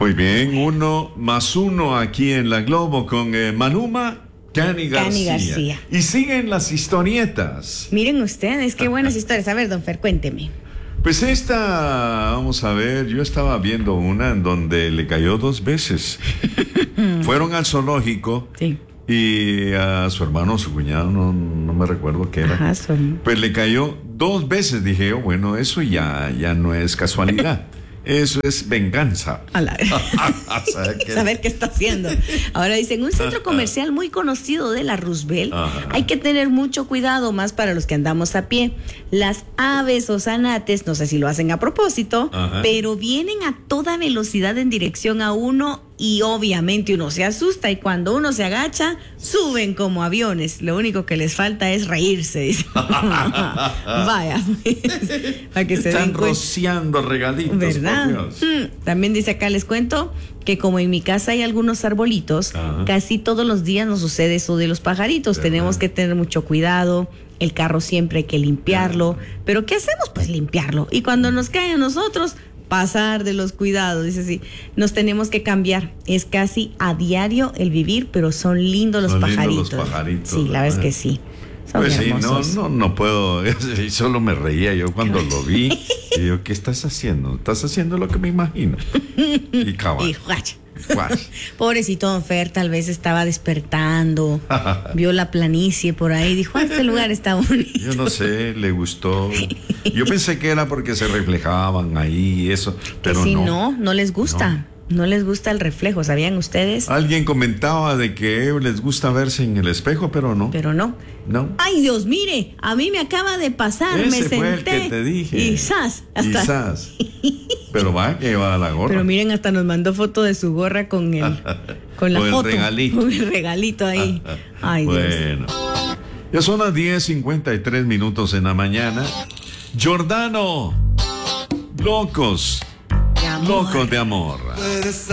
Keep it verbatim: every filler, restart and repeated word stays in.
Muy bien, uno más uno aquí en La Globo con eh, Maluma, Cani García. Cani García. Y siguen las historietas. Miren ustedes, qué buenas historias. A ver, don Fer, cuénteme. Pues esta, vamos a ver, yo estaba viendo una en donde le cayó dos veces. Fueron al zoológico. Sí. Y a su hermano, su cuñado, no, no me recuerdo qué era. Ajá, son... Pues le cayó dos veces. Dije yo, bueno, eso ya, ya no es casualidad. Eso es venganza. A la... ¿Saber qué? Saber qué está haciendo. Ahora dicen, un centro comercial muy conocido de la Roosevelt. Ajá. Hay que tener mucho cuidado, más para los que andamos a pie. Las aves o zanates, no sé si lo hacen a propósito, Ajá. pero vienen a toda velocidad en dirección a uno y obviamente uno se asusta y cuando uno se agacha, suben como aviones. Lo único que les falta es reírse. Dice. Vaya, pues, para que se Están den cuenta. rociando regalitos. ¿Verdad? Por Dios. Mm, también dice acá, les cuento que como en mi casa hay algunos arbolitos, Ajá. casi todos los días nos sucede eso de los pajaritos. ¿Verdad? Tenemos que tener mucho cuidado. El carro siempre hay que limpiarlo. Pero ¿qué hacemos? Pues limpiarlo. Y cuando nos cae a nosotros, pasar de los cuidados. Dice así, nos tenemos que cambiar. Es casi a diario el vivir, pero son lindos los Son lindos pajaritos. los pajaritos, Sí, la verdad es ¿verdad? que sí. Son Pues sí, no, hermosos. no, no puedo. Solo me reía yo cuando lo vi. Y yo, ¿qué estás haciendo? Estás haciendo lo que me imagino. Y cabal. Y guacha. Guach. Pobrecito don Fer, tal vez estaba despertando, vio la planicie por ahí, dijo, ah, este lugar está bonito. Yo no sé, le gustó. Yo pensé que era porque se reflejaban ahí y eso, pero que si no. no, no les gusta, no. no les gusta el reflejo, ¿sabían ustedes? Alguien comentaba de que les gusta verse en el espejo, pero no. Pero no. No. Ay, Dios, mire, a mí me acaba de pasar, Ese me senté. fue el que te dije. Y zas, hasta. Y zas. Pero va que lleva la gorra. Pero miren, hasta nos mandó foto de su gorra con el, con la Con el foto. regalito. Con el regalito ahí. Ay, Dios. Bueno. Ya son las diez cincuenta y tres minutos en la mañana. Jordano. Locos. De amor. Locos de amor.